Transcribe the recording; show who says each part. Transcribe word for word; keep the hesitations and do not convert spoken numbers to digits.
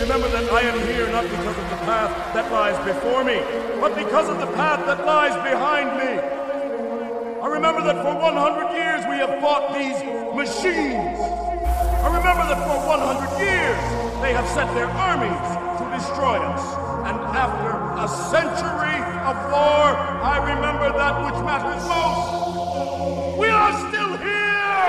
Speaker 1: remember that I am here not because of the path that lies before me, but because of the path that lies behind me. I remember that for one hundred years we have fought these machines. I remember that for one hundred years they have sent their armies to destroy us. And after a century of war, I remember that which matters most. We are still here!